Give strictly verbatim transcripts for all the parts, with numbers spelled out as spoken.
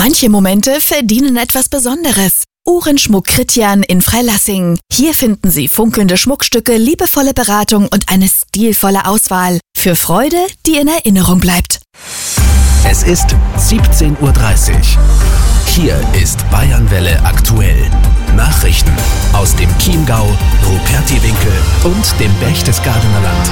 Manche Momente verdienen etwas Besonderes. Uhrenschmuck Christian in Freilassing. Hier finden Sie funkelnde Schmuckstücke, liebevolle Beratung und eine stilvolle Auswahl. Für Freude, die in Erinnerung bleibt. Es ist siebzehn Uhr dreißig. Hier ist Bayernwelle aktuell. Nachrichten aus dem Chiemgau, Rupertiwinkel und dem Berchtesgadener Land.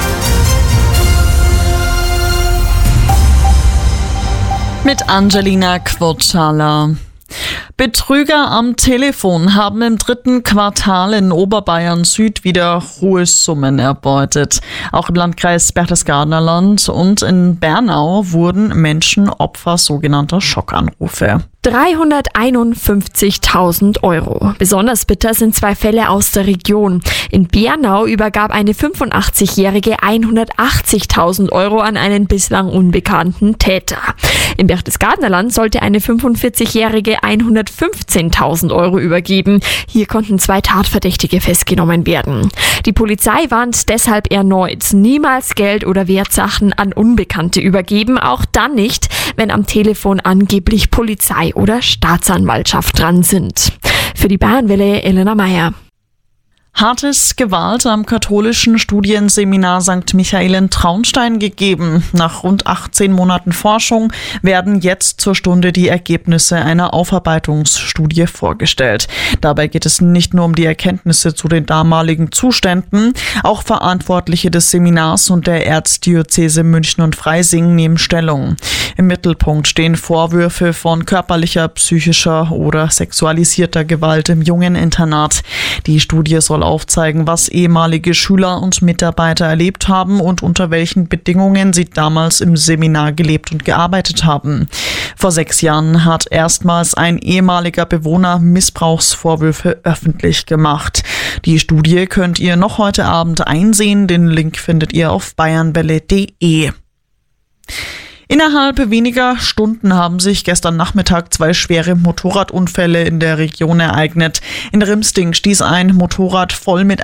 Mit Angelina Quotschala. Betrüger am Telefon haben im dritten Quartal in Oberbayern Süd wieder hohe Summen erbeutet. Auch im Landkreis Berchtesgadener Land und in Bernau wurden Menschen Opfer sogenannter Schockanrufe. dreihunderteinundfünfzigtausend Euro. Besonders bitter sind zwei Fälle aus der Region. In Bernau übergab eine fünfundachtzigjährige hundertachtzigtausend Euro an einen bislang unbekannten Täter. Im Berchtesgadener Land sollte eine fünfundvierzigjährige hundertfünfzehntausend Euro übergeben. Hier konnten zwei Tatverdächtige festgenommen werden. Die Polizei warnt deshalb erneut, niemals Geld oder Wertsachen an Unbekannte übergeben, auch dann nicht, wenn am Telefon angeblich Polizei oder Staatsanwaltschaft dran sind. Für die Bayernwelle Elena Meyer. Hat es Gewalt am katholischen Studienseminar Sankt Michael in Traunstein gegeben? Nach rund achtzehn Monaten Forschung werden jetzt zur Stunde die Ergebnisse einer Aufarbeitungsstudie vorgestellt. Dabei geht es nicht nur um die Erkenntnisse zu den damaligen Zuständen, auch Verantwortliche des Seminars und der Erzdiözese München und Freising nehmen Stellung. Im Mittelpunkt stehen Vorwürfe von körperlicher, psychischer oder sexualisierter Gewalt im Jungeninternat. Die Studie soll aufzeigen, was ehemalige Schüler und Mitarbeiter erlebt haben und unter welchen Bedingungen sie damals im Seminar gelebt und gearbeitet haben. Vor sechs Jahren hat erstmals ein ehemaliger Bewohner Missbrauchsvorwürfe öffentlich gemacht. Die Studie könnt ihr noch heute Abend einsehen. Den Link findet ihr auf bayernwelle punkt de. Innerhalb weniger Stunden haben sich gestern Nachmittag zwei schwere Motorradunfälle in der Region ereignet. In Rimsting stieß ein Motorrad voll mit